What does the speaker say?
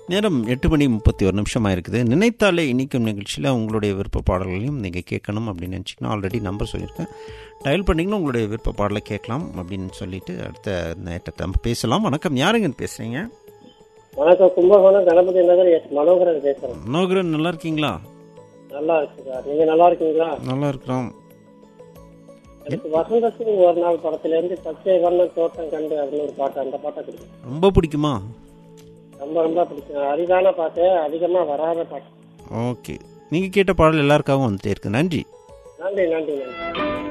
நேரம் 8:31 இருக்குது. நினைத்தாலே இனிக்கும் நிகழ்ச்சியில் உங்களுடைய விருப்ப பாடல்களையும் நீங்கள் கேட்கணும் அப்படின்னு நினச்சிங்கன்னா ஆல்ரெடி நம்பர் சொல்லியிருக்கேன். டயல் பண்ணிங்கன்னா உங்களுடைய விருப்ப பாடலை கேட்கலாம் அப்படின்னு சொல்லிட்டு அடுத்த நேரத்தை நம்ம பேசலாம். வணக்கம், யாருங்கன்னு பேசுகிறீங்க? வணக்கம், கும்பகோணம் கணபதி நகர் எஸ் மனோகரன் பேசுகிறேன். மனோகரன், நல்லா இருக்கீங்களா? நல்லா இருக்கு சார், நீங்கள் நல்லா இருக்கீங்களா? நல்லா இருக்கிறோம். எனக்கு வசந்தத்துக்கு ஒரு நாள் படத்துலேருந்து பச்சை வண்ண தோட்டம் கண்டு அப்படின்னு ஒரு பாட்டு, அந்த பாட்டை பிடிக்கும். ரொம்ப பிடிக்குமா? ரொம்ப ரொம்ப பிடிக்கும். அரிதான பாட்டு, அதிகமாக வராத பாட்டு. ஓகே, நீங்கள் கேட்ட பாடல் எல்லாருக்காகவும் வந்துட்டே இருக்கு. நன்றி. நன்றி நன்றி நன்றி.